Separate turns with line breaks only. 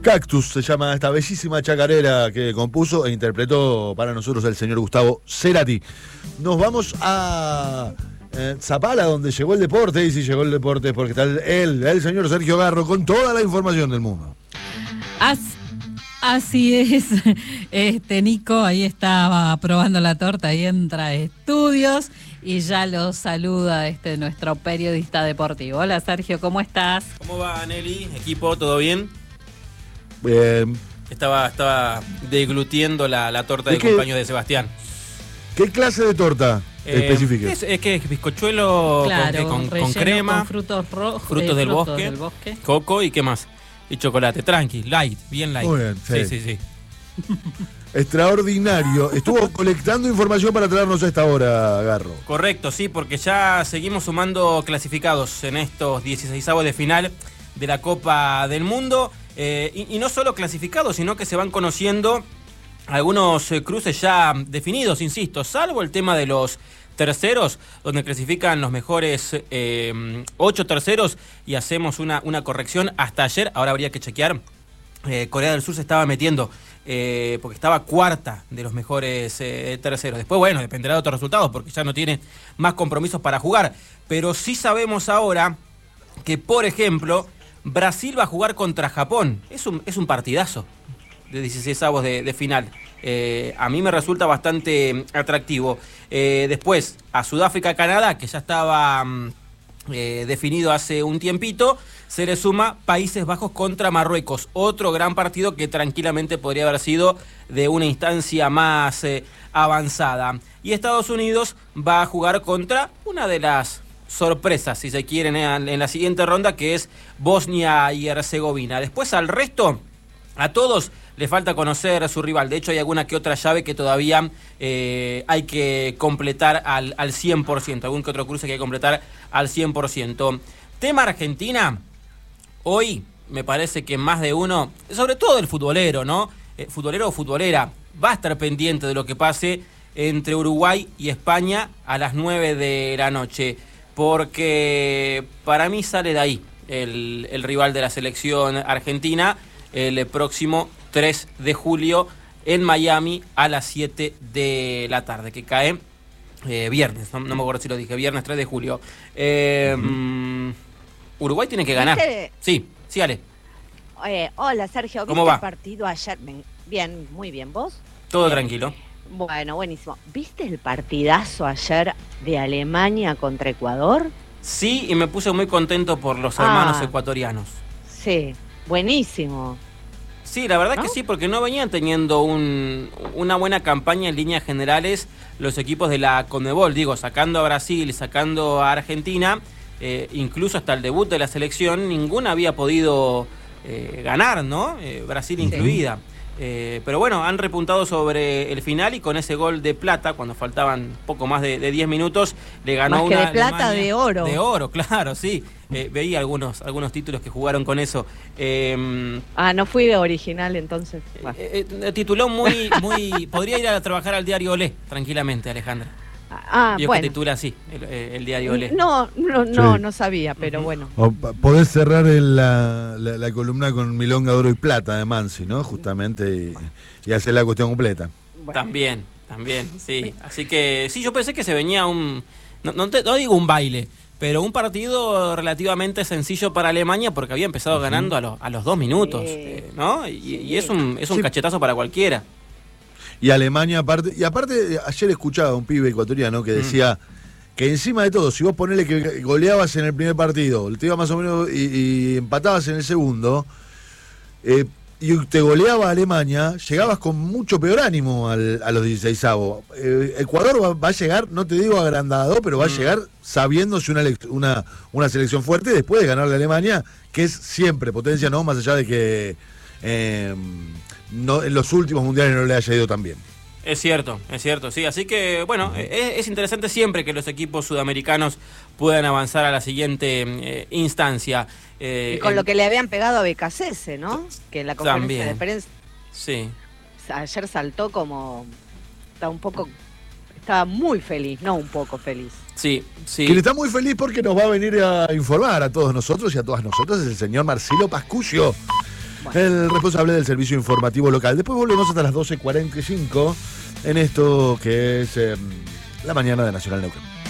Cactus se llama esta bellísima chacarera que compuso e interpretó para nosotros el señor Gustavo Cerati. Nos vamos a Zapala, donde llegó el deporte, y si llegó el deporte porque está el señor Sergio Garro con toda la información del mundo.
Así es, Nico, ahí estaba probando la torta y entra a estudios y ya lo saluda nuestro periodista deportivo. Hola Sergio, ¿cómo estás?
¿Cómo va Nelly? ¿Equipo? ¿Todo bien?
Bien.
Estaba deglutiendo la torta de cumpleaños de Sebastián.
¿Qué clase de torta específica?
Es que es bizcochuelo,
claro,
con crema,
con frutos rojos,
frutos del bosque, coco y qué más. Y chocolate, tranqui, light, bien light.
Muy bien,
sí.
Extraordinario. Estuvo colectando información para traernos a esta hora, Garro.
Correcto, sí, porque ya seguimos sumando clasificados en estos 16avos de final de la Copa del Mundo. Y no solo clasificados, sino que se van conociendo algunos cruces ya definidos, insisto, salvo el tema de los terceros, donde clasifican los mejores 8 terceros y hacemos una corrección. Hasta ayer, ahora habría que chequear, Corea del Sur se estaba metiendo porque estaba cuarta de los mejores terceros. Después, bueno, dependerá de otros resultados porque ya no tiene más compromisos para jugar. Pero sí sabemos ahora que, por ejemplo, Brasil va a jugar contra Japón. Es un partidazo de 16avos de final. A mí me resulta bastante atractivo. Después, a Sudáfrica-Canadá, que ya estaba definido hace un tiempito, se le suma Países Bajos contra Marruecos. Otro gran partido que tranquilamente podría haber sido de una instancia más avanzada. Y Estados Unidos va a jugar contra una de las sorpresas, si se quieren, en la siguiente ronda, que es Bosnia y Herzegovina. Después al resto, a todos le falta conocer a su rival. De hecho, hay alguna que otra llave que todavía hay que completar al 100%. Algún que otro cruce que hay que completar al 100%. Tema Argentina. Hoy me parece que más de uno, sobre todo el futbolero, ¿no? Futbolero o futbolera, va a estar pendiente de lo que pase entre Uruguay y España a las 9 de la noche. Porque para mí sale de ahí el rival de la selección argentina el próximo 3 de julio en Miami a las 7 de la tarde, que cae viernes, no me acuerdo si lo dije, viernes 3 de julio. Uruguay tiene que ganar. Sí, Ale.
Hola Sergio,
¿cómo va?
El partido ayer? Bien, muy bien, ¿vos?
Todo tranquilo.
Bueno, buenísimo. ¿Viste el partidazo ayer de Alemania contra Ecuador?
Sí, y me puse muy contento por los hermanos ecuatorianos.
Sí, buenísimo.
Sí, la verdad, ¿no? Que sí, porque no venían teniendo una buena campaña en líneas generales los equipos de la Conmebol. Digo, sacando a Brasil, sacando a Argentina, incluso hasta el debut de la selección, ninguna había podido ganar, ¿no? Brasil incluida. Pero bueno, han repuntado sobre el final y con ese gol de plata, cuando faltaban poco más de 10 minutos, le ganó
más
una
que de plata,
Alemania,
de oro.
De oro, claro, sí. Veía algunos títulos que jugaron con eso.
No fui de original entonces.
Tituló muy... Podría ir a trabajar al diario Olé, tranquilamente, Alejandra.
Bueno.
Que titula así, el diario Olé.
No sabía, pero bueno.
Podés cerrar la columna con Milonga, Oro y Plata de Mansi, ¿no? Justamente, y hacer la cuestión completa.
Bueno.
También, sí. Así que, sí, yo pensé que se venía no digo un baile, pero un partido relativamente sencillo para Alemania, porque había empezado ganando a los 2 minutos, ¿no? Y es un cachetazo para cualquiera.
Y Alemania, aparte, ayer escuchaba a un pibe ecuatoriano que decía que encima de todo, si vos ponele que goleabas en el primer partido, te iba más o menos y empatabas en el segundo, y te goleaba Alemania, llegabas con mucho peor ánimo a los 16avos. Ecuador va a llegar, no te digo agrandado, pero va a llegar sabiéndose una selección fuerte después de ganarle a Alemania, que es siempre potencia, ¿no? Más allá de que en los últimos mundiales no le haya ido tan bien.
Es cierto, sí. Así que, bueno, es interesante siempre que los equipos sudamericanos puedan avanzar a la siguiente instancia.
Y con lo que le habían pegado a Becasese, ¿no? Que en la conferencia de prensa.
Sí.
Ayer saltó como... Estaba muy feliz, no un poco feliz.
Sí.
Quien está muy feliz porque nos va a venir a informar a todos nosotros y a todas nosotras es el señor Marcelo Pascuccio.
Bueno.
el responsable del servicio informativo local. Después volvemos hasta las 12:45 en esto que es la mañana de Nacional Neuquén.